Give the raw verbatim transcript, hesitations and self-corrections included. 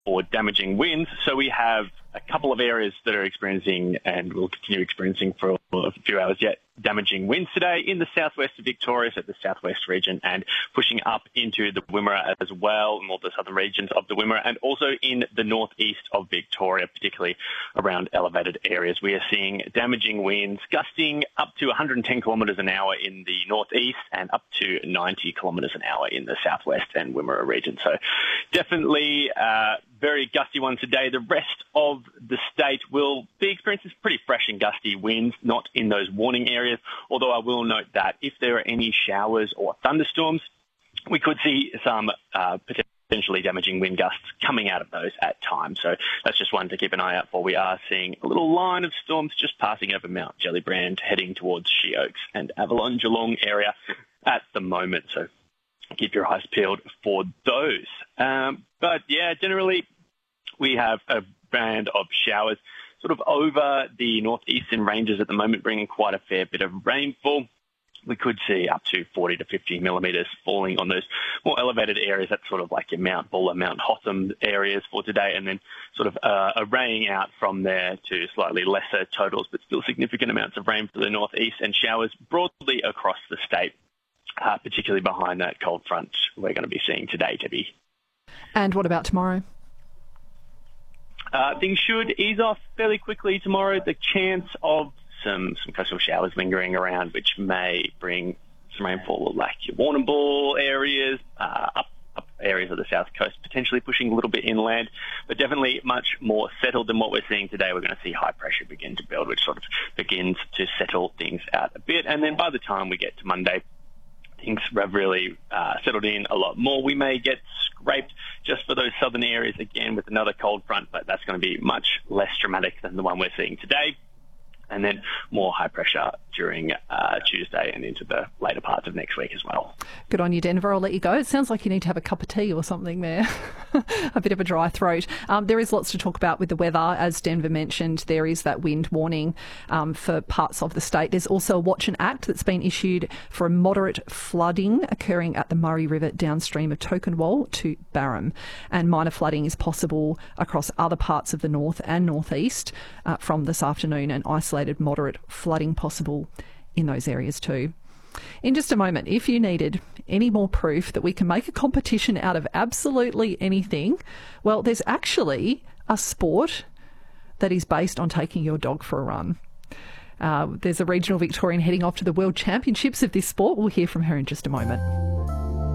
or damaging winds. So we have a couple of areas that are experiencing and will continue experiencing for a few hours yet damaging winds today in the southwest of Victoria, so the southwest region, and pushing up into the Wimmera as well, more the southern regions of the Wimmera, and also in the northeast of Victoria, particularly around elevated areas. We are seeing damaging winds gusting up to one hundred ten kilometres an hour in the northeast and up to ninety kilometres an hour in the southwest and Wimmera region. So definitely uh, very gusty one today. The rest of the state will be experiencing pretty fresh and gusty winds, not in those warning areas, although I will note that if there are any showers or thunderstorms, we could see some uh, potentially damaging wind gusts coming out of those at times. So that's just one to keep an eye out for. We are seeing a little line of storms just passing over Mount Gellibrand, heading towards She Oaks and Avalon Geelong area at the moment. So keep your eyes peeled for those. Um, but yeah, generally we have a band of showers sort of over the northeastern ranges at the moment, bringing quite a fair bit of rainfall. We could see up to forty to fifty millimetres falling on those more elevated areas. That's sort of like your Mount Buller, Mount Hotham areas for today, and then sort of uh, arraying out from there to slightly lesser totals, but still significant amounts of rain for the northeast and showers broadly across the state, uh, particularly behind that cold front we're going to be seeing today, Debbie. And what about tomorrow? Uh, things should ease off fairly quickly tomorrow. The chance of some some coastal showers lingering around, which may bring some rainfall like your Warrnambool areas, uh, up, up areas of the south coast, potentially pushing a little bit inland, but definitely much more settled than what we're seeing today. We're going to see high pressure begin to build, which sort of begins to settle things out a bit. And then by the time we get to Monday, things have really uh, settled in a lot more. We may get scraped just for those southern areas again with another cold front, but that's going to be much less dramatic than the one we're seeing today. And then more high pressure during uh, Tuesday and into the later parts of next week as well. Good on you, Denver. I'll let you go. It sounds like you need to have a cup of tea or something there. A bit of a dry throat. Um, there is lots to talk about with the weather. As Denver mentioned, there is that wind warning um, for parts of the state. There's also a watch and act that's been issued for a moderate flooding occurring at the Murray River downstream of Tokenwall to Barham. And minor flooding is possible across other parts of the north and northeast uh, from this afternoon, and isolated moderate flooding possible in those areas too. In just a moment, if you needed any more proof that we can make a competition out of absolutely anything, well, there's actually a sport that is based on taking your dog for a run. Uh, there's a regional Victorian heading off to the World Championships of this sport. We'll hear from her in just a moment.